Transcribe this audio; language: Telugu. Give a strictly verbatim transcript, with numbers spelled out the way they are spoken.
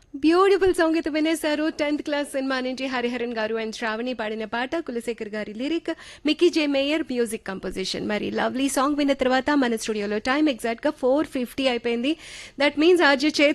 బ్యూటిఫుల్ సాంగ్ అయితే వినేశారు. టెన్త్ క్లాస్ సినిమా నుంచి హరిహరన్ గారు అండ్ శ్రావణి పాడిన పాట, కులశేఖర్ గారి లిరిక్, మికీ జే మేయర్ మ్యూజిక్ కంపోజిషన్. మరి లవ్లీ సాంగ్ విన్న తర్వాత మన స్టూడియోలో టైం ఎగ్జాక్ట్ గా ఫోర్ ఫిఫ్టీ అయిపోయింది. That means RJ